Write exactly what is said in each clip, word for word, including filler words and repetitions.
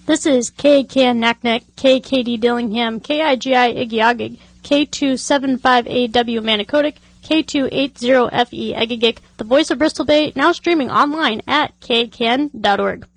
This is K K N Naknek, K K D Dillingham, K I G I Igiagig, K two seven five A W Manicodic, K two eight zero F E Egegik, the voice of Bristol Bay, now streaming online at K K N dot org.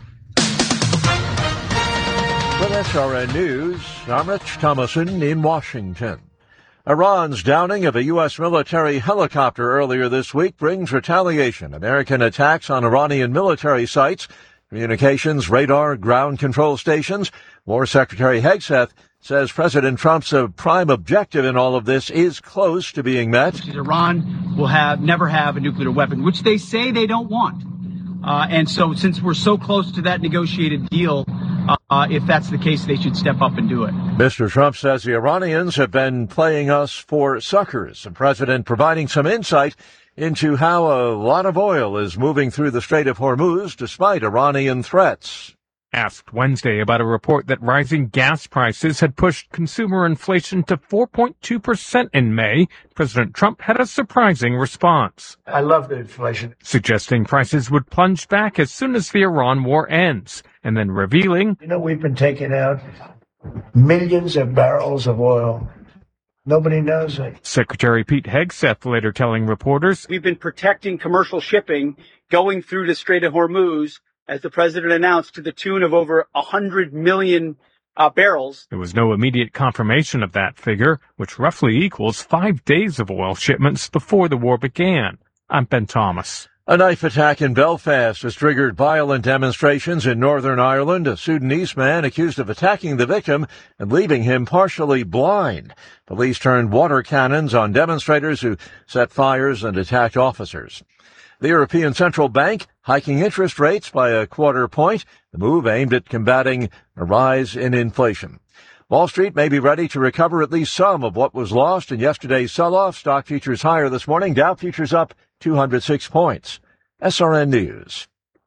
With S R N News, I'm Rich Thomason in Washington. Iran's downing of a U S military helicopter earlier this week brings retaliation. American attacks on Iranian military sites, communications, radar, ground control stations. War Secretary Hegseth says President Trump's uh, prime objective in all of this is close to being met. Iran will have never have a nuclear weapon, which they say they don't want. Uh, and so since we're so close to that negotiated deal, uh, if that's the case, they should step up and do it. Mister Trump says the Iranians have been playing us for suckers. The president providing some insight into how a lot of oil is moving through the Strait of Hormuz despite Iranian threats. Asked Wednesday about a report that rising gas prices had pushed consumer inflation to four point two percent in May, President Trump had a surprising response. I love the inflation. Suggesting prices would plunge back as soon as the Iran war ends, and then revealing, You know, we've been taking out millions of barrels of oil. Nobody knows it. Secretary Pete Hegseth later telling reporters, We've been protecting commercial shipping going through the Strait of Hormuz, as the president announced, to the tune of over one hundred million uh, barrels. There was no immediate confirmation of that figure, which roughly equals five days of oil shipments before the war began. I'm Ben Thomas. A knife attack in Belfast has triggered violent demonstrations in Northern Ireland. A Sudanese man accused of attacking the victim and leaving him partially blind. Police turned water cannons on demonstrators who set fires and attacked officers. The European Central Bank hiking interest rates by a quarter point, the move aimed at combating a rise in inflation. Wall Street may be ready to recover at least some of what was lost in yesterday's sell-off. Stock futures higher this morning. Dow futures up two hundred six points. S R N News.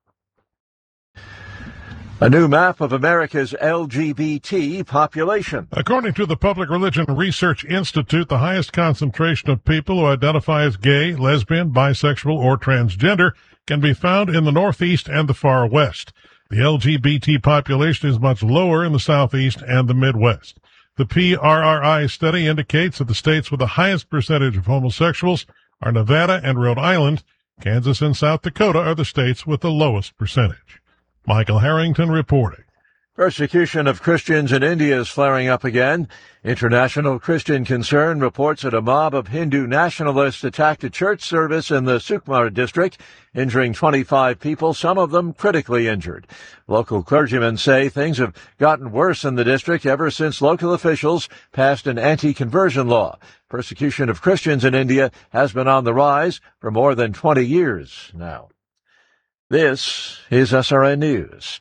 A new map of America's L G B T population. According to the Public Religion Research Institute, the highest concentration of people who identify as gay, lesbian, bisexual, or transgender can be found in the Northeast and the Far West. The L G B T population is much lower in the Southeast and the Midwest. The P R R I study indicates that the states with the highest percentage of homosexuals are Nevada and Rhode Island. Kansas and South Dakota are the states with the lowest percentage. Michael Harrington reporting. Persecution of Christians in India is flaring up again. International Christian Concern reports that a mob of Hindu nationalists attacked a church service in the Sukma district, injuring twenty-five people, some of them critically injured. Local clergymen say things have gotten worse in the district ever since local officials passed an anti-conversion law. Persecution of Christians in India has been on the rise for more than twenty years now. This is S R N News.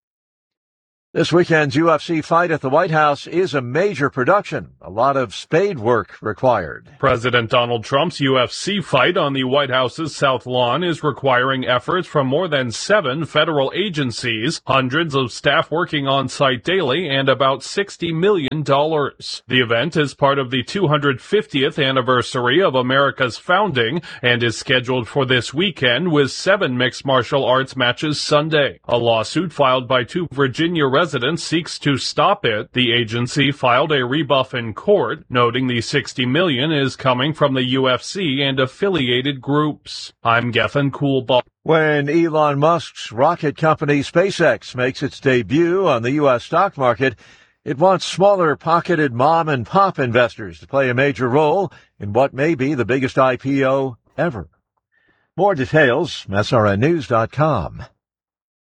This weekend's U F C fight at the White House is a major production. A lot of spade work required. President Donald Trump's U F C fight on the White House's South Lawn is requiring efforts from more than seven federal agencies, hundreds of staff working on site daily, and about sixty million dollars. The event is part of the two hundred fiftieth anniversary of America's founding and is scheduled for this weekend with seven mixed martial arts matches Sunday. A lawsuit filed by two Virginia residents resident seeks to stop it. The agency filed a rebuff in court, noting the sixty million dollars is coming from the U F C and affiliated groups. I'm Gethin Coolbaugh. When Elon Musk's rocket company SpaceX makes its debut on the U S stock market, it wants smaller pocketed mom and pop investors to play a major role in what may be the biggest I P O ever. More details, S R N news dot com.